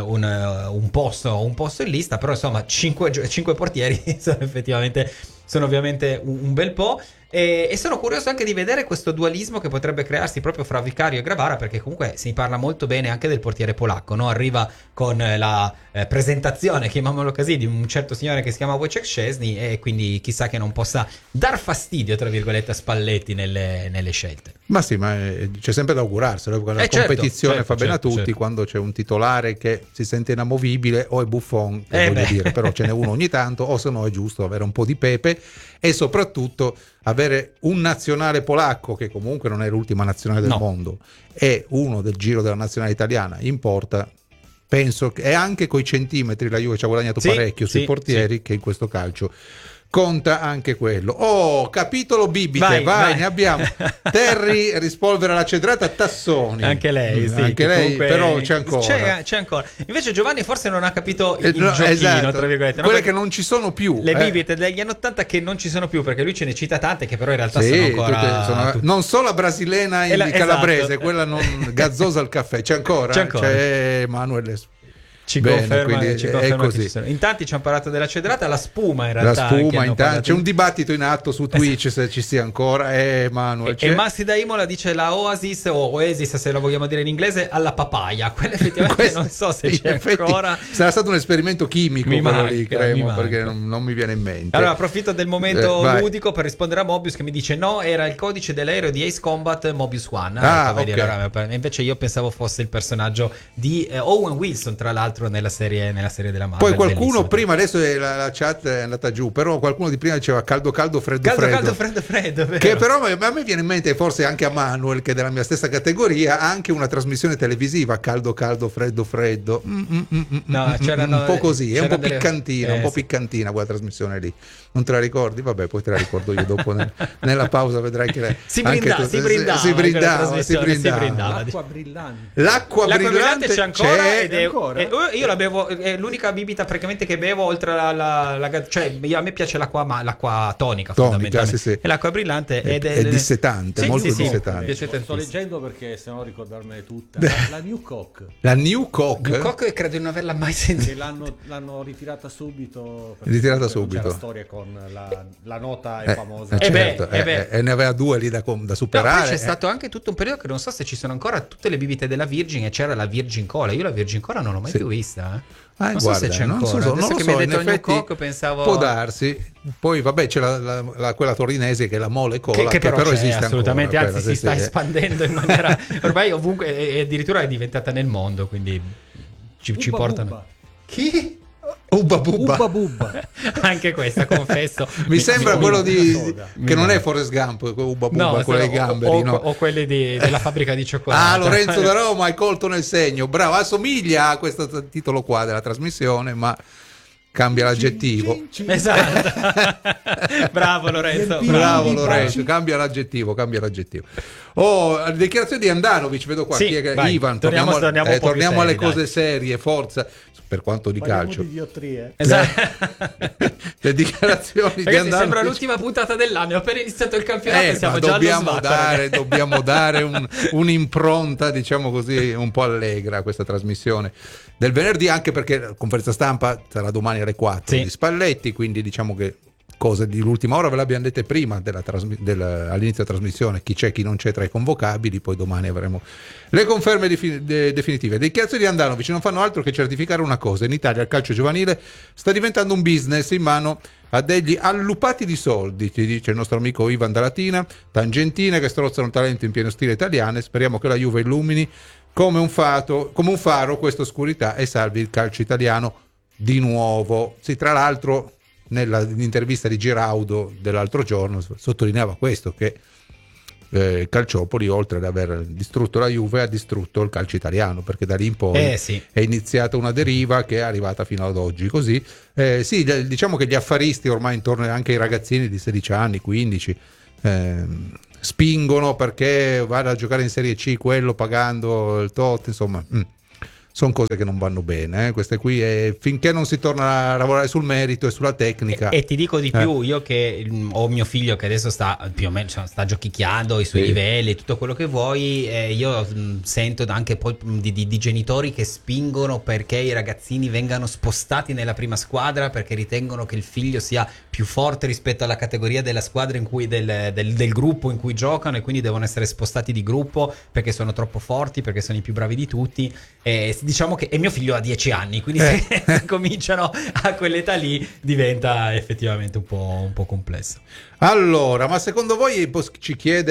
un posto in lista, però insomma 5 portieri sono ovviamente un bel po'. E sono curioso anche di vedere questo dualismo che potrebbe crearsi proprio fra Vicario e Gravara, perché comunque si parla molto bene anche del portiere polacco, no? Arriva con la presentazione, chiamiamolo così, di un certo signore che si chiama Wojciech Szczesny, e quindi chissà che non possa dar fastidio, tra virgolette, a Spalletti nelle scelte. Ma sì, ma c'è sempre da augurarselo, la competizione fa bene a tutti, certo. quando c'è un titolare che si sente inamovibile o è Buffon, voglio dire, però ce n'è uno ogni tanto, o se no è giusto avere un po' di pepe e soprattutto avere un nazionale polacco, che comunque non è l'ultima nazionale del mondo, e uno del giro della nazionale italiana importa. Penso che, e anche coi centimetri la Juve ci ha guadagnato parecchio sui portieri, che in questo calcio conta anche quello. Oh, capitolo bibite, vai. Ne abbiamo. Terry rispolvera la cedrata, Tassoni. Anche lei, sì. Anche lei, comunque, però c'è ancora. C'è ancora. Invece Giovanni forse non ha capito il giochino, esatto, tra virgolette. Quelle che non ci sono più. Le bibite degli anni 80 che non ci sono più, perché lui ce ne cita tante che però in realtà sono ancora... non solo la brasilena in calabrese, quella non gazzosa al caffè. C'è ancora. C'è Manuel. Ci conferma è così. In tanti ci hanno parlato della cedrata, la spuma in realtà. La spuma, c'è un dibattito in atto su Twitch, se ci sia ancora. Manuel, e Massi da Imola dice la Oasis o Oasis, se lo vogliamo dire in inglese, alla papaya. Quella effettivamente non so se c'è ancora. Sarà stato un esperimento chimico quello lì, credo, perché non mi viene in mente. Allora approfitto del momento ludico per rispondere a Mobius, che mi dice no, era il codice dell'aereo di Ace Combat Mobius One. Invece io pensavo fosse il personaggio di Owen Wilson, tra l'altro, nella serie della Marvel. Poi qualcuno prima, adesso la chat è andata giù, però qualcuno di prima diceva caldo freddo, vero. Che però a me viene in mente, forse anche a Manuel, che è della mia stessa categoria, anche una trasmissione televisiva caldo freddo. No, un po' così, è un po' piccantina, un po' piccantina quella trasmissione lì. Non te la ricordi? Vabbè, poi te la ricordo io dopo nella pausa, vedrai che si brindava. L'acqua brillante c'è ancora, io la bevo, è l'unica bibita praticamente che bevo, oltre cioè a me piace l'acqua tonica fondamentalmente. Sì. E l'acqua brillante è dissetante, molto dissetante. Sto leggendo perché se no ricordarmene tutta. La New Coke. La New Coke credo di non averla mai sentita. L'hanno ritirata subito. C'è la storia con la nota è famosa. E ne aveva due lì da superare. Poi c'è stato anche tutto un periodo che non so se ci sono ancora tutte le bibite della Virgin, e c'era la Virgin Cola. Io la Virgin Cola non l'ho mai più vista. Non so se c'è ancora. Adesso che mi hai detto il New Coke, pensavo... Può darsi. Poi vabbè, c'è quella torinese che è la Mole Cola, che però esiste assolutamente, ancora. Anzi si sta espandendo in maniera ormai ovunque, e addirittura è diventata nel mondo, quindi ci portano. Chi? Ubba Bubba. Anche questa, confesso. Mi sembra quello che non è Forrest Gump, Ubba Bubba, quello dei gamberi, o quelli della fabbrica di cioccolato. Lorenzo da Roma, hai colto nel segno. Bravo, assomiglia a questo titolo qua della trasmissione, ma cambia l'aggettivo. Esatto. Bravo Lorenzo, cambia l'aggettivo. Dichiarazione di Andanovic, vedo qua. Chi è vai, Ivan, torniamo alle cose serie, forza. Per quanto di calcio, esatto. Le dichiarazioni di Andanovic. Sembra l'ultima puntata dell'anno, ho appena iniziato il campionato, siamo già dobbiamo dare un'impronta, diciamo così, un po' allegra a questa trasmissione del venerdì, anche perché la conferenza stampa sarà domani alle 4 di Spalletti, quindi diciamo che cose dell'ultima ora ve le abbiamo dette prima all'inizio della trasmissione, chi c'è, chi non c'è tra i convocabili, poi domani avremo le conferme definitive. Le dichiarazioni di Andanovic non fanno altro che certificare una cosa: in Italia il calcio giovanile sta diventando un business in mano a degli allupati di soldi, ti dice il nostro amico Ivan da Latina, tangentine che strozzano il talento in pieno stile italiano. Speriamo che la Juve illumini come un faro questa oscurità e salvi il calcio italiano di nuovo. Sì, tra l'altro nell'intervista di Giraudo dell'altro giorno sottolineava questo, che Calciopoli, oltre ad aver distrutto la Juve, ha distrutto il calcio italiano, perché da lì in poi è iniziata una deriva che è arrivata fino ad oggi. Così diciamo che gli affaristi ormai intorno anche ai ragazzini di 16 anni, 15 spingono perché vada a giocare in Serie C quello pagando il tot, insomma sono cose che non vanno bene, queste qui, e finché non si torna a lavorare sul merito e sulla tecnica. E ti dico di più, io che ho mio figlio che adesso sta più o meno sta giochicchiando i suoi livelli, tutto quello che vuoi, io sento anche poi di genitori che spingono perché i ragazzini vengano spostati nella prima squadra, perché ritengono che il figlio sia più forte rispetto alla categoria della squadra in cui del gruppo in cui giocano, e quindi devono essere spostati di gruppo perché sono troppo forti, perché sono i più bravi di tutti. Diciamo che mio figlio ha 10 anni, quindi se cominciano a quell'età lì diventa effettivamente un po' complesso. Allora, ma secondo voi ci chiede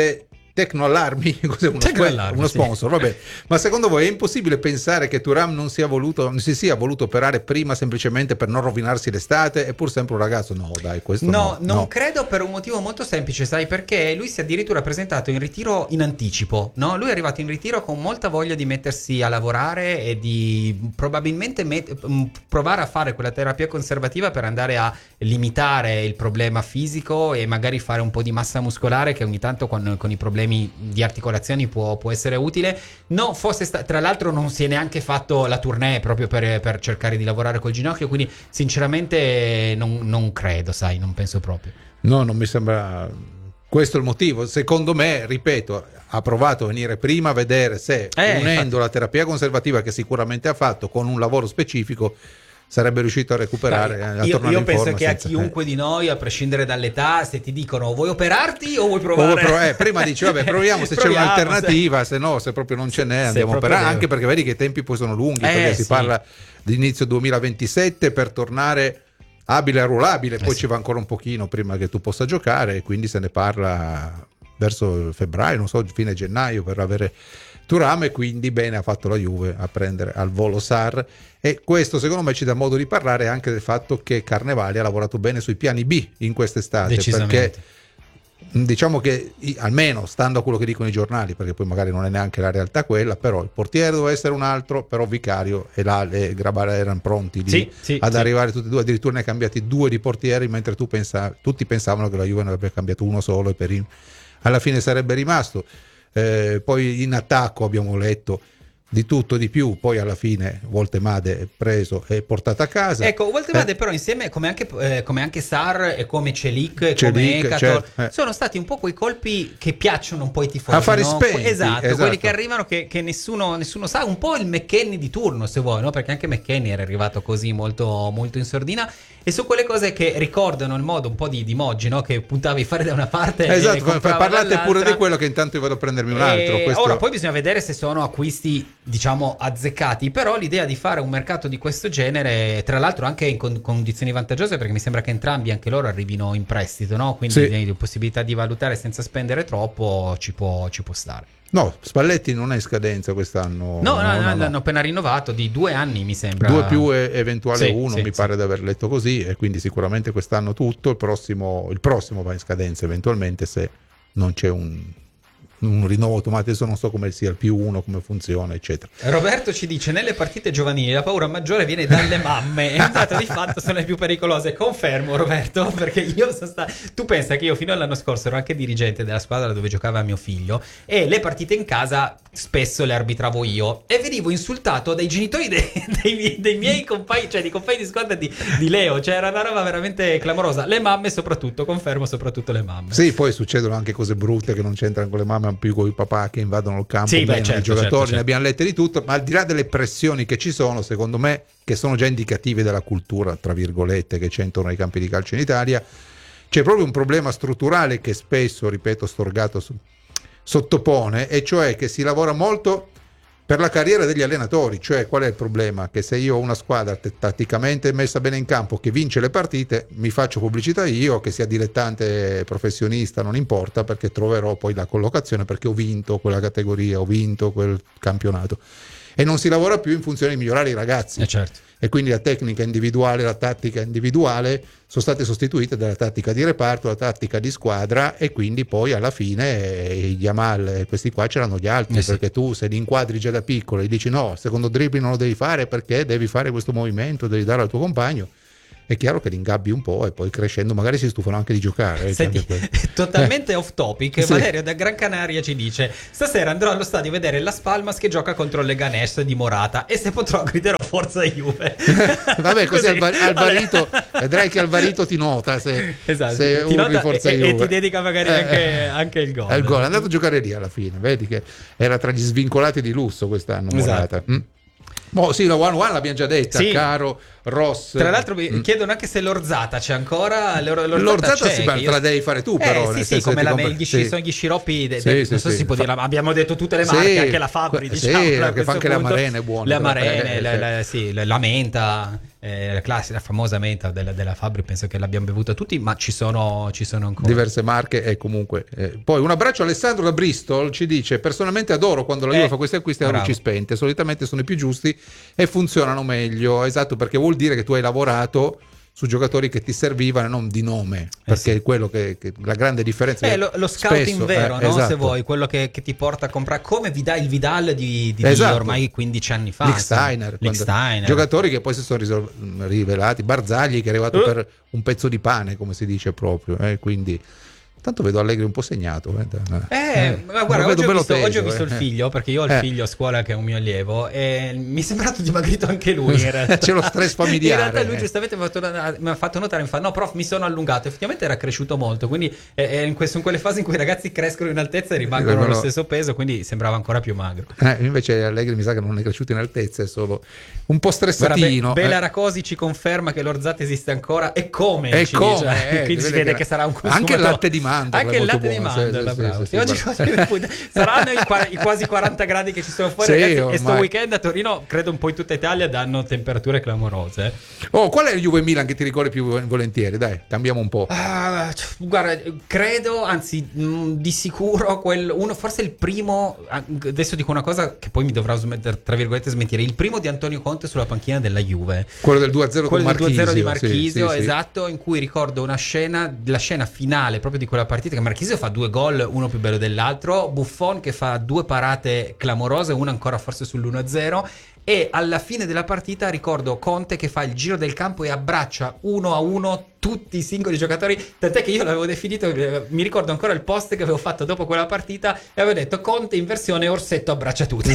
Tecnoallarmi, cos'è uno sponsor, sì. Vabbè. Ma secondo voi è impossibile pensare che Thuram non si sia voluto operare prima semplicemente per non rovinarsi l'estate? È pur sempre un ragazzo? No, dai, questo no. Non credo, per un motivo molto semplice, sai perché? Lui si è addirittura presentato in ritiro in anticipo, no? Lui è arrivato in ritiro con molta voglia di mettersi a lavorare e di probabilmente provare a fare quella terapia conservativa per andare a limitare il problema fisico e magari fare un po' di massa muscolare, che ogni tanto con i problemi di articolazioni può essere utile. No, tra l'altro non si è neanche fatto la tournée proprio per cercare di lavorare col ginocchio, quindi sinceramente non credo, sai, non penso proprio. No, non mi sembra questo il motivo. Secondo me, ripeto, ha provato a venire prima a vedere se unendo la terapia conservativa che sicuramente ha fatto con un lavoro specifico sarebbe riuscito a recuperare, a tornare io in penso forma che a chiunque di noi, a prescindere dall'età, se ti dicono vuoi operarti o vuoi provare, prima dici vabbè proviamo se c'è un'alternativa, se no, se proprio non ce n'è andiamo a operare, anche perché vedi che i tempi poi sono lunghi, perché si parla di inizio 2027 per tornare abile e arruolabile, poi ci va ancora un pochino prima che tu possa giocare, e quindi se ne parla verso febbraio, non so, fine gennaio, per avere Thuram, e quindi bene ha fatto la Juve a prendere al volo Sarr. E questo secondo me ci dà modo di parlare anche del fatto che Carnevali ha lavorato bene sui piani B in quest'estate, perché diciamo che almeno stando a quello che dicono i giornali, perché poi magari non è neanche la realtà quella, però il portiere doveva essere un altro, però Vicario e Grabara erano pronti lì ad arrivare tutti e due, addirittura ne ha cambiati 2 di portieri, mentre tutti pensavano che la Juve ne avrebbe cambiato uno solo e Perin alla fine sarebbe rimasto. Poi in attacco abbiamo letto di tutto di più, poi alla fine Woltemade è preso e portato a casa. Ecco, Woltemade però insieme come anche Sarr e come Celik e come Ekator, sono stati un po' quei colpi che piacciono un po' ai tifosi, a fare spenti, esatto, quelli che arrivano che nessuno sa, un po' il McKennie di turno, se vuoi, no? Perché anche McKennie era arrivato così molto, molto in sordina, e su quelle cose che ricordano il modo un po' di Moggi, no? Che puntavi fare da una parte, esatto, parlate pure di quello, che intanto io vado a prendermi un altro. Ora poi bisogna vedere se sono acquisti, diciamo, azzeccati, però l'idea di fare un mercato di questo genere, tra l'altro anche in condizioni vantaggiose, perché mi sembra che entrambi, anche loro, arrivino in prestito, no? Quindi la possibilità di valutare senza spendere troppo ci può stare. No, Spalletti non è in scadenza quest'anno. No, l'hanno appena rinnovato di 2 anni, mi sembra. 2 più eventuale 1, mi pare di aver letto così, e quindi sicuramente quest'anno tutto, il prossimo va in scadenza eventualmente, se non c'è un rinnovo automatico. Adesso non so come sia il +1, come funziona, eccetera. Roberto ci dice: nelle partite giovanili la paura maggiore viene dalle mamme, e in dato di fatto sono le più pericolose. Confermo, Roberto, perché io sono stato, tu pensa che io fino all'anno scorso ero anche dirigente della squadra dove giocava mio figlio, e le partite in casa spesso le arbitravo io, e venivo insultato dai genitori dei miei compagni, cioè di compagni di squadra di Leo, cioè era una roba veramente clamorosa. Le mamme soprattutto, confermo, soprattutto le mamme. Sì, poi succedono anche cose brutte che non c'entrano con le mamme, più con i papà che invadono il campo, i giocatori, certo. Ne abbiamo lette di tutto, ma al di là delle pressioni che ci sono, secondo me, che sono già indicative della cultura, tra virgolette, che c'è intorno ai campi di calcio in Italia, c'è proprio un problema strutturale che spesso, ripeto, Storgato sottopone, e cioè che si lavora molto per la carriera degli allenatori. Cioè, qual è il problema? Che se io ho una squadra tatticamente messa bene in campo, che vince le partite, mi faccio pubblicità io, che sia dilettante, professionista, non importa, perché troverò poi la collocazione, perché ho vinto quella categoria, ho vinto quel campionato, e non si lavora più in funzione di migliorare i ragazzi. Certo. E quindi la tecnica individuale, la tattica individuale sono state sostituite dalla tattica di reparto, la tattica di squadra, e quindi poi alla fine i Yamal, questi qua c'erano gli altri, perché tu se li inquadri già da piccolo e dici no, secondo dribbling non lo devi fare perché devi fare questo movimento, devi dare al tuo compagno, è chiaro che li ingabbi un po', e poi crescendo magari si stufano anche di giocare. Senti, totalmente off topic, sì. Valerio da Gran Canaria ci dice: stasera andrò allo stadio a vedere Las Palmas che gioca contro il Leganés di Morata, e se potrò griderò forza Juve. Vabbè, così Alvarito, vedrai che Alvarito ti nota se ti nota forza e Juve, ti dedica magari anche il gol. Il gol è andato a giocare lì alla fine, vedi che era tra gli svincolati di lusso quest'anno, Morata. Sì, la 1-1 l'abbiamo già detta, sì. Caro, Ross. Tra l'altro mi chiedono anche se l'Orzata c'è ancora. L'Orzata te la devi fare tu, però. Sì, come sono gli sciroppi. Non so se si può dire, abbiamo detto tutte le marche, anche la Fabri, diciamo. Sì, che fa anche le amarene buone. Le amarene, la menta. la famosa menta della Fabbri, penso che l'abbiamo bevuta tutti, ma ci sono ancora diverse marche e comunque poi un abbraccio a Alessandro da Bristol, ci dice: personalmente adoro quando la Juve fa questi acquisti a luci spente, solitamente sono i più giusti e funzionano meglio. Esatto, perché vuol dire che tu hai lavorato su giocatori che ti servivano, non di nome, perché è quello che la grande differenza lo scouting spesso, vero, no? esatto. Se vuoi, quello che ti porta a comprare, come il Vidal di esatto. ormai 15 anni fa, Lichtsteiner, giocatori che poi si sono rivelati, Barzagli che è arrivato per un pezzo di pane, come si dice proprio, quindi tanto vedo Allegri un po' segnato. Ma guarda, oggi ho visto il figlio, perché io ho il figlio a scuola che è un mio allievo, e mi è sembrato dimagrito anche lui. In realtà. C'è lo stress familiare. In realtà lui giustamente mi ha fatto notare, mi fa: no prof, mi sono allungato. Effettivamente era cresciuto molto, quindi in quelle fasi in cui i ragazzi crescono in altezza e rimangono allo stesso peso, quindi sembrava ancora più magro. Invece Allegri mi sa che non è cresciuto in altezza, è solo un po' stressatino. Bela Racosi ci conferma che l'Orzate esiste ancora, e come quindi si vede che sarà un consumatore. Anche il latte di mandorla, anche il latte di mandorla, bravo. Oggi saranno i quasi 40 gradi che ci sono fuori, ragazzi, ormai. E sto weekend a Torino, credo un po' in tutta Italia, danno temperature clamorose. Qual è il Juve Milan che ti ricordi più volentieri? Dai, cambiamo un po'. Guarda, credo, anzi di sicuro forse il primo, adesso dico una cosa che poi mi dovrà tra virgolette smentire, il primo di Antonio Conte sulla panchina della Juve, quello del 2-0 con Marchisio, 2-0 di Marchisio, sì. esatto, in cui ricordo la scena finale proprio di quella partita, che Marchisio fa 2 gol, uno più bello dell'altro, Buffon che fa 2 parate clamorose, una ancora forse sull'1-0, e alla fine della partita ricordo Conte che fa il giro del campo e abbraccia 1 a 1 tutti i singoli giocatori, tant'è che io l'avevo definito, mi ricordo ancora il post che avevo fatto dopo quella partita e avevo detto: Conte in versione Orsetto abbraccia tutti.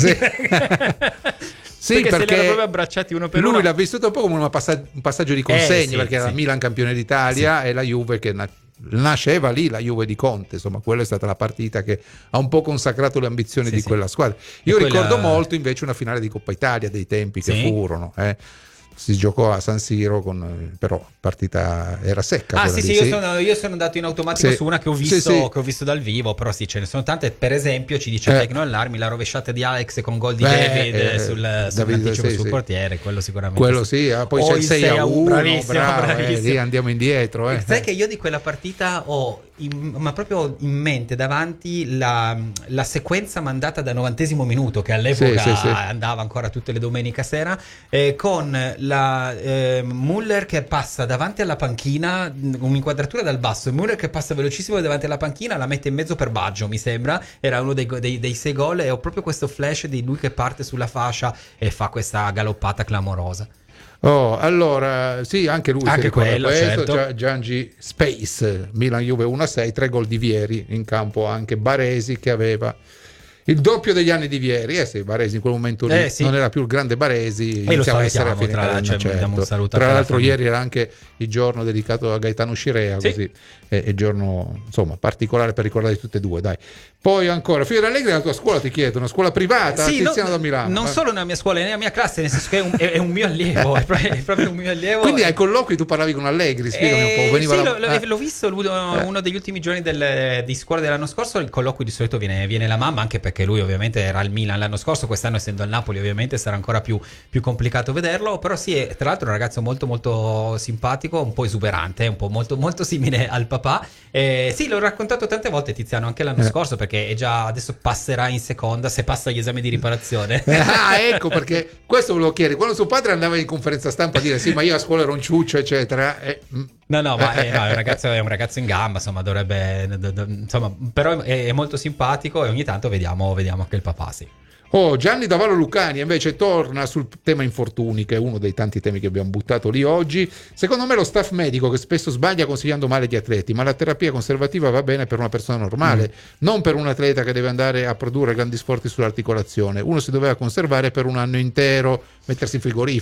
Sì, perché se li erano proprio abbracciati uno per uno. Lui l'ha vissuto un po' come un passaggio di consegna, perché era Milan campione d'Italia e la Juve che nasceva lì, la Juve di Conte, insomma quella è stata la partita che ha un po' consacrato le ambizioni di quella squadra. Io ricordo molto invece una finale di Coppa Italia dei tempi che furono, si giocò a San Siro, però partita era secca. Io sono andato in automatico su una che ho visto dal vivo, però ce ne sono tante. Per esempio ci dice Tecno Allarmi la rovesciata di Alex con gol di David sull'anticipo sul portiere, quello sicuramente. Quello poi c'è il 6-1, bravissimo. Lì andiamo indietro. Sai che io di quella partita ho ma proprio in mente davanti la sequenza mandata da 90° minuto, che all'epoca andava ancora tutte le domeniche sera, con la Müller che passa davanti alla panchina, un'inquadratura dal basso, Müller che passa velocissimo davanti alla panchina, la mette in mezzo per Baggio, mi sembra era uno dei 6 gol, e ho proprio questo flash di lui che parte sulla fascia e fa questa galoppata clamorosa. Allora anche lui, anche quello, certo. Giangi Space, Milan Juve 1-6, 3 gol di Vieri, in campo anche Baresi che aveva il doppio degli anni di Vieri. Baresi in quel momento lì non era più il grande Baresi, iniziava a essere a fine carriera. Tra l'altro ieri era anche il giorno dedicato a Gaetano Scirea, così è giorno insomma particolare per ricordare tutte e due, dai. Poi ancora Fiore Allegri, la tua scuola ti chiedo, una scuola privata, Tiziano da Milano? Non solo nella mia scuola, nella mia classe, nel senso che è un mio allievo, è proprio un mio allievo. Quindi ai colloqui tu parlavi con Allegri, spiegami un po'. L'ho visto uno degli ultimi giorni di scuola dell'anno scorso. Il colloquio di solito viene la mamma, anche perché lui ovviamente era al Milan l'anno scorso, quest'anno essendo al Napoli ovviamente sarà ancora più complicato vederlo, però è tra l'altro un ragazzo molto molto simpatico, un po' esuberante, un po' molto molto simile al papà. L'ho raccontato tante volte Tiziano anche l'anno scorso, perché è già adesso passerà in seconda se passa gli esami di riparazione. Ecco perché questo volevo chiedere, quando suo padre andava in conferenza stampa a dire ma io a scuola ero un ciuccio eccetera, ma è un ragazzo in gamba, insomma dovrebbe però è molto simpatico, e ogni tanto vediamo anche il papà. Gianni Davallo Lucani invece torna sul tema infortuni, che è uno dei tanti temi che abbiamo buttato lì oggi. Secondo me lo staff medico che spesso sbaglia consigliando male gli atleti, ma la terapia conservativa va bene per una persona normale, non per un atleta che deve andare a produrre grandi sforzi sull'articolazione. Uno si doveva conservare per un anno intero, mettersi in frigorifero.